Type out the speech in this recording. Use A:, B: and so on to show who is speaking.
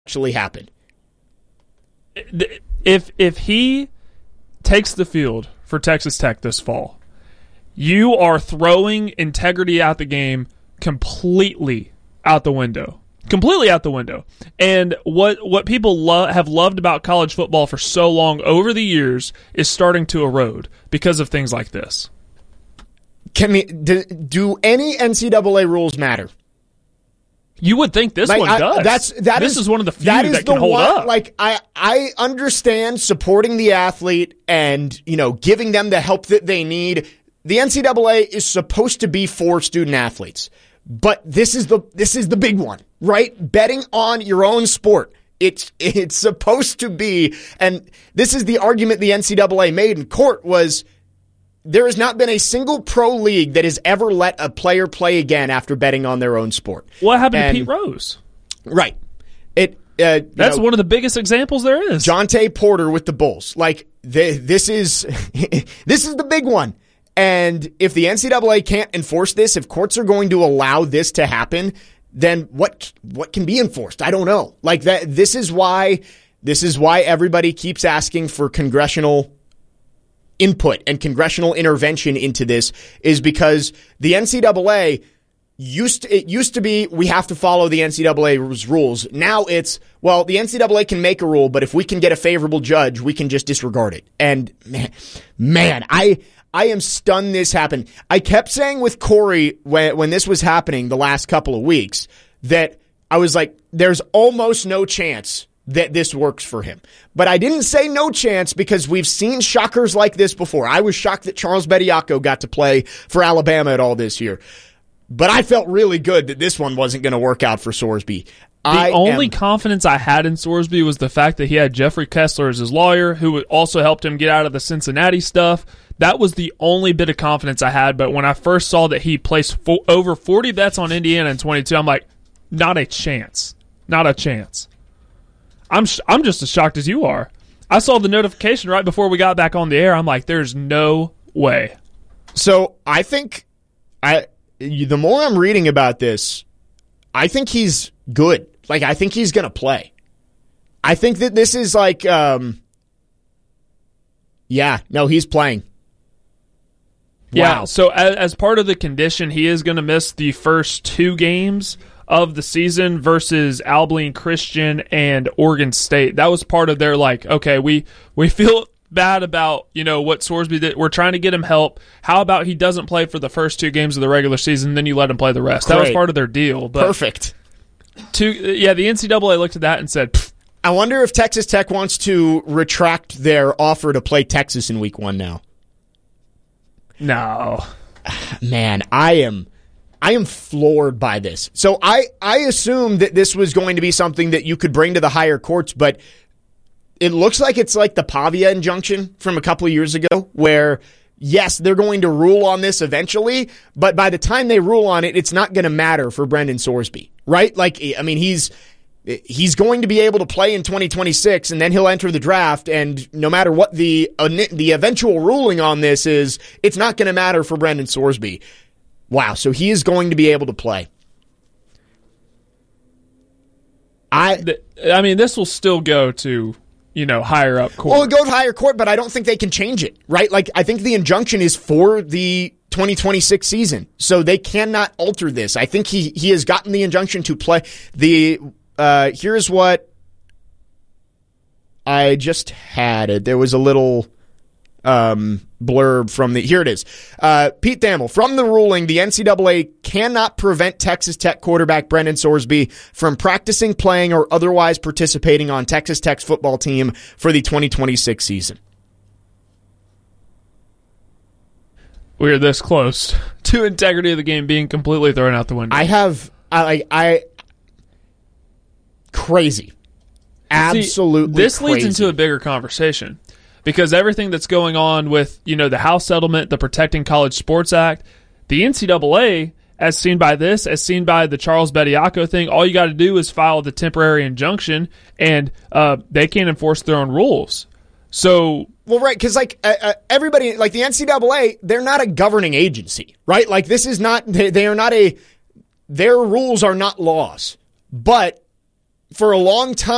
A: actually happen.
B: If he takes the field for Texas Tech this fall, you are throwing integrity out the game completely out the window. Completely out the window. And what people have loved about college football for so long over the years is starting to erode because of things like this.
A: Do any NCAA rules matter?
B: You would think this one does. This is one of the few that can hold up.
A: Like I understand supporting the athlete and giving them the help that they need. The NCAA is supposed to be for student athletes, but this is the big one, right? Betting on your own sport. It's supposed to be, and this is the argument the NCAA made in court was. There has not been a single pro league that has ever let a player play again after betting on their own sport.
B: What happened to Pete Rose?
A: Right.
B: That's one of the biggest examples there is.
A: Jonte Porter with the Bulls. This is the big one. And if the NCAA can't enforce this, if courts are going to allow this to happen, then what can be enforced? I don't know. This is why everybody keeps asking for congressional input and congressional intervention into this, is because the NCAA used to be we have to follow the NCAA's rules. Now it's, well, the NCAA can make a rule, but if we can get a favorable judge, we can just disregard it. And man, I am stunned this happened. I kept saying with Corey when this was happening the last couple of weeks that I was like, there's almost no chance that this works for him. But I didn't say no chance because we've seen shockers like this before. I was shocked that Charles Bediako got to play for Alabama at all this year. But I felt really good that this one wasn't going to work out for Sorsby.
B: The only confidence I had in Sorsby was the fact that he had Jeffrey Kessler as his lawyer, who also helped him get out of the Cincinnati stuff. That was the only bit of confidence I had. But when I first saw that he placed over 40 bets on Indiana in 22, I'm like, not a chance. Not a chance. I'm just as shocked as you are. I saw the notification right before we got back on the air. I'm like, there's no way.
A: So I think the more I'm reading about this, I think he's good. I think he's going to play. I think that this is he's playing.
B: Yeah,
A: wow.
B: So as part of the condition, he is going to miss the first 2 games of the season versus Abilene Christian and Oregon State. That was part of their okay, we feel bad about what Sorsby did. We're trying to get him help. How about he doesn't play for the first 2 games of the regular season, then you let him play the rest. Great. That was part of their deal. But
A: perfect.
B: The NCAA looked at that and said, pfft.
A: I wonder if Texas Tech wants to retract their offer to play Texas in week 1 now.
B: No.
A: Man, I am floored by this. So I assumed that this was going to be something that you could bring to the higher courts, but it looks like it's like the Pavia injunction from a couple of years ago where, yes, they're going to rule on this eventually, but by the time they rule on it, it's not going to matter for Brendan Sorsby, right? He's going to be able to play in 2026, and then he'll enter the draft, and no matter what the eventual ruling on this is, it's not going to matter for Brendan Sorsby. Wow, so he is going to be able to play.
B: This will still go to, higher up court.
A: Well, it'll go to higher court, but I don't think they can change it, right? I think the injunction is for the 2026 season, so they cannot alter this. I think he has gotten the injunction to play. Here's what I just had. There was a little blurb from here it is. Pete Thamel, from the ruling, the NCAA cannot prevent Texas Tech quarterback Brendan Sorsby from practicing, playing, or otherwise participating on Texas Tech's football team for the 2026 season.
B: We're this close to integrity of the game being completely thrown out the window.
A: Crazy. Absolutely.
B: This
A: crazy.
B: leads into a bigger conversation. Because everything that's going on with, the House settlement, the Protecting College Sports Act, the NCAA, as seen by the Charles Bediako thing, all you got to do is file the temporary injunction, and they can't enforce their own rules. So,
A: well, right, because everybody, the NCAA, they're not a governing agency, right? This is not, they are not their rules are not laws. But for a long time,